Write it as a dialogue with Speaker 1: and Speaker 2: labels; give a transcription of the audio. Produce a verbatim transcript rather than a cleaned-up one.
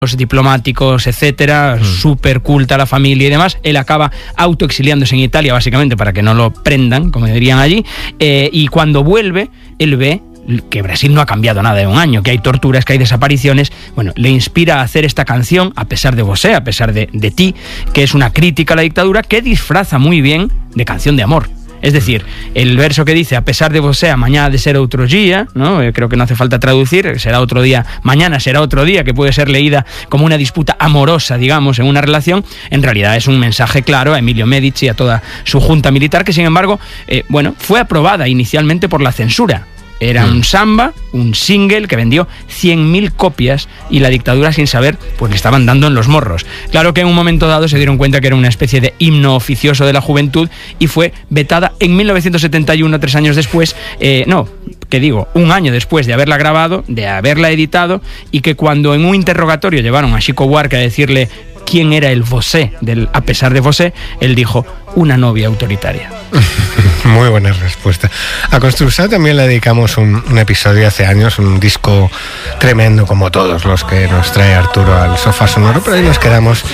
Speaker 1: los diplomáticos, etcétera, mm. súper culta la familia y demás. Él acaba autoexiliándose en Italia, básicamente, para que no lo prendan, como dirían allí, eh, y cuando vuelve, él ve que Brasil no ha cambiado nada en un año, que hay torturas, que hay desapariciones. Bueno, le inspira a hacer esta canción, A pesar de vosé, a pesar de, de ti, que es una crítica a la dictadura, que disfraza muy bien de canción de amor. Es decir, el verso que dice, a pesar de vosé, mañana de ser otro día, ¿no? Creo que no hace falta traducir, será otro día, mañana será otro día, que puede ser leída como una disputa amorosa, digamos, en una relación. En realidad es un mensaje claro a Emilio Medici y a toda su junta militar, que sin embargo, eh, bueno, fue aprobada inicialmente por la censura. Era un samba, un single que vendió cien mil copias y la dictadura, sin saber, pues le estaban dando en los morros. Claro que en un momento dado se dieron cuenta que era una especie de himno oficioso de la juventud y fue vetada en mil novecientos setenta y uno, tres años después, eh, no, que digo, un año después de haberla grabado, de haberla editado, y que cuando en un interrogatorio llevaron a Chico Buarque a decirle quién era el vosé del A pesar de vosé, él dijo, una novia autoritaria.
Speaker 2: Muy buena respuesta. A Construsa también le dedicamos un, un episodio hace años, un disco tremendo como todos los que nos trae Arturo al Sofá Sonoro, pero ahí nos quedamos